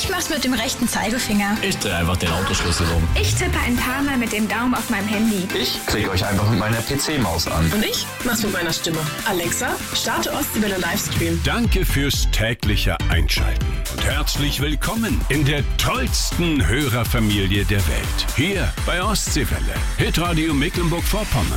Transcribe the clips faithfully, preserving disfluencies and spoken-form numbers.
Ich mach's mit dem rechten Zeigefinger. Ich drehe einfach den Autoschlüssel um. Ich tippe ein paar Mal mit dem Daumen auf meinem Handy. Ich klicke euch einfach mit meiner P C-Maus an. Und ich mach's mit meiner Stimme. Alexa, starte Ostwelle Livestream. Danke fürs tägliche Einschalten und herzlich willkommen in der tollsten Hörerfamilie der Welt. Hier bei Ostseewelle, Hitradio Mecklenburg-Vorpommern.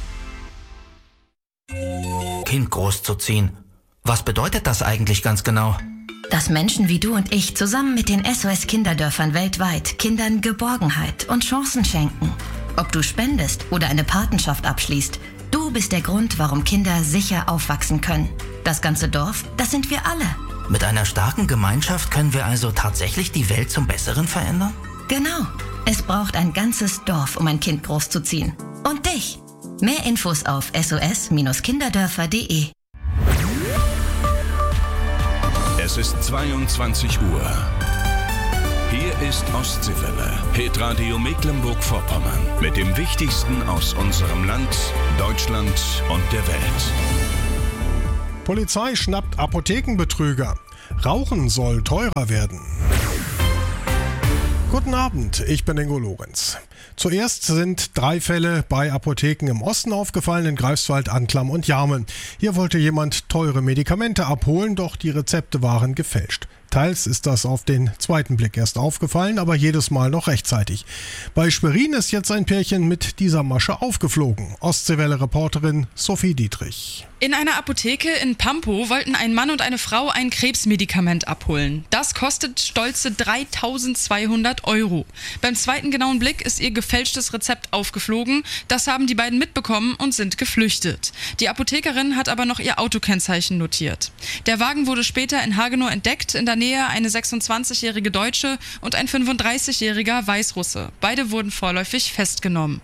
Kind großzuziehen. Was bedeutet das eigentlich ganz genau? Dass Menschen wie du und ich zusammen mit den S O S-Kinderdörfern weltweit Kindern Geborgenheit und Chancen schenken. Ob du spendest oder eine Patenschaft abschließt, du bist der Grund, warum Kinder sicher aufwachsen können. Das ganze Dorf, das sind wir alle. Mit einer starken Gemeinschaft können wir also tatsächlich die Welt zum Besseren verändern? Genau. Es braucht ein ganzes Dorf, um ein Kind großzuziehen. Und dich. Mehr Infos auf S O S Kinderdörfer punkt de. Es ist zweiundzwanzig Uhr. Hier ist Ostseewelle, Hitradio Mecklenburg-Vorpommern mit dem Wichtigsten aus unserem Land, Deutschland und der Welt. Polizei schnappt Apothekenbetrüger. Rauchen soll teurer werden. Guten Abend, ich bin Ingo Lorenz. Zuerst sind drei Fälle bei Apotheken im Osten aufgefallen, in Greifswald, Anklam und Jarmen. Hier wollte jemand teure Medikamente abholen, doch die Rezepte waren gefälscht. Teils ist das auf den zweiten Blick erst aufgefallen, aber jedes Mal noch rechtzeitig. Bei Schwerin ist jetzt ein Pärchen mit dieser Masche aufgeflogen. Ostseewelle-Reporterin Sophie Dietrich. In einer Apotheke in Pampow wollten ein Mann und eine Frau ein Krebsmedikament abholen. Das kostet stolze dreitausendzweihundert Euro. Beim zweiten genauen Blick ist ihr gefälschtes Rezept aufgeflogen. Das haben die beiden mitbekommen und sind geflüchtet. Die Apothekerin hat aber noch ihr Autokennzeichen notiert. Der Wagen wurde später in Hagenow entdeckt, in der Nähe eine sechsundzwanzigjährige Deutsche und ein fünfunddreißigjähriger Weißrusse. Beide wurden vorläufig festgenommen.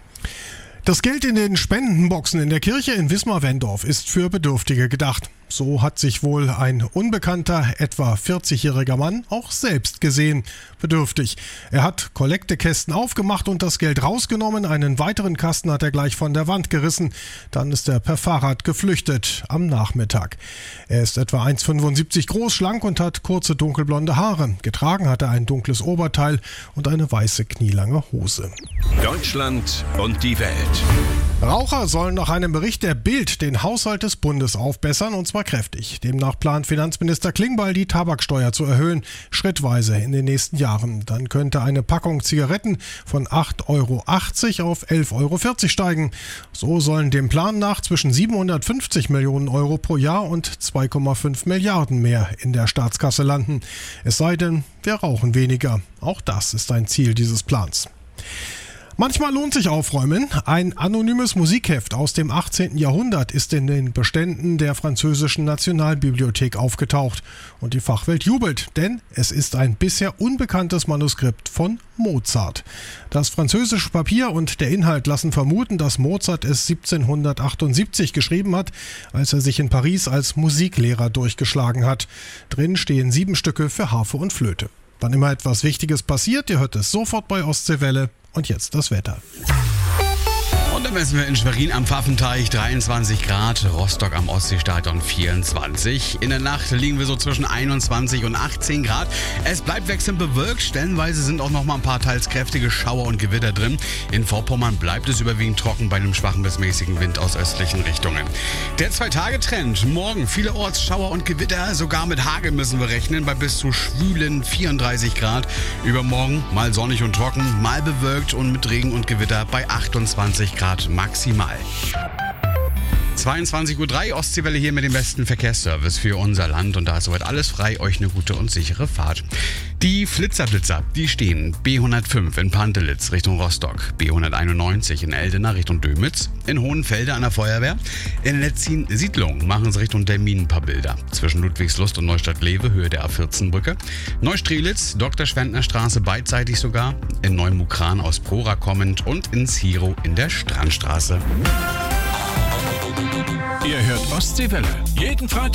Das Geld in den Spendenboxen in der Kirche in Wismar-Wendorf ist für Bedürftige gedacht. So hat sich wohl ein unbekannter, etwa vierzigjähriger Mann auch selbst gesehen, bedürftig. Er hat Kollektekästen aufgemacht und das Geld rausgenommen. Einen weiteren Kasten hat er gleich von der Wand gerissen. Dann ist er per Fahrrad geflüchtet am Nachmittag. Er ist etwa eins Komma fünfundsiebzig groß, schlank und hat kurze dunkelblonde Haare. Getragen hat er ein dunkles Oberteil und eine weiße knielange Hose. Deutschland und die Welt. Raucher sollen nach einem Bericht der Bild den Haushalt des Bundes aufbessern, und zwar kräftig. Demnach plant Finanzminister Klingbeil, die Tabaksteuer zu erhöhen, schrittweise in den nächsten Jahren. Dann könnte eine Packung Zigaretten von acht Euro achtzig auf elf Euro vierzig steigen. So sollen dem Plan nach zwischen siebenhundertfünfzig Millionen Euro pro Jahr und zwei Komma fünf Milliarden mehr in der Staatskasse landen. Es sei denn, wir rauchen weniger. Auch das ist ein Ziel dieses Plans. Manchmal lohnt sich Aufräumen. Ein anonymes Musikheft aus dem achtzehnten Jahrhundert ist in den Beständen der französischen Nationalbibliothek aufgetaucht. Und die Fachwelt jubelt, denn es ist ein bisher unbekanntes Manuskript von Mozart. Das französische Papier und der Inhalt lassen vermuten, dass Mozart es siebzehnhundertachtundsiebzig geschrieben hat, als er sich in Paris als Musiklehrer durchgeschlagen hat. Drin stehen sieben Stücke für Harfe und Flöte. Wann immer etwas Wichtiges passiert, ihr hört es sofort bei Ostseewelle. Und jetzt das Wetter. Und dann messen wir in Schwerin am Pfaffenteich dreiundzwanzig Grad, Rostock am Ostseestadion vierundzwanzig. In der Nacht liegen wir so zwischen einundzwanzig und achtzehn Grad. Es bleibt wechselnd bewölkt, stellenweise sind auch noch mal ein paar teils kräftige Schauer und Gewitter drin. In Vorpommern bleibt es überwiegend trocken bei einem schwachen bis mäßigen Wind aus östlichen Richtungen. Der Zwei-Tage-Trend, morgen vielerorts Schauer und Gewitter, sogar mit Hagel müssen wir rechnen, bei bis zu schwülen vierunddreißig Grad. Übermorgen mal sonnig und trocken, mal bewölkt und mit Regen und Gewitter bei achtundzwanzig Grad maximal. zweiundzwanzig Uhr drei, Ostseewelle hier mit dem besten Verkehrsservice für unser Land, und da ist soweit alles frei. Euch eine gute und sichere Fahrt. Die Flitzerblitzer, die stehen B hundertfünf in Pantelitz Richtung Rostock, B hunderteinundneunzig in Eldena Richtung Dömitz, in Hohenfelde an der Feuerwehr, in Letzin Siedlung machen sie Richtung Termin ein paar Bilder. Zwischen Ludwigslust und Neustadt-Lewe, Höhe der A vierzehn Brücke, Neustrelitz, Doktor Schwendner Straße beidseitig sogar, in Neumukran aus Prora kommend und in Ziro in der Strandstraße. Ihr hört Ostseewelle jeden Freitag